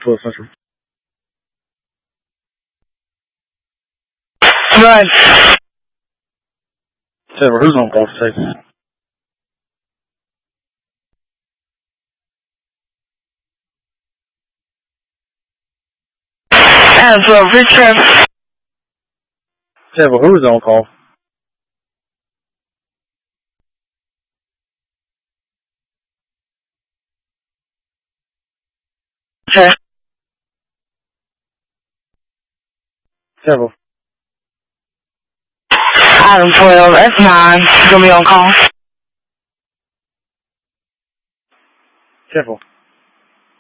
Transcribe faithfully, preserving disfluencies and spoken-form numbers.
twelve Central. Run. Several, who's on call for safety? As well, Richard. Several, who's on call? Okay. Several. Item twelve, S nine, gonna be on call. Several.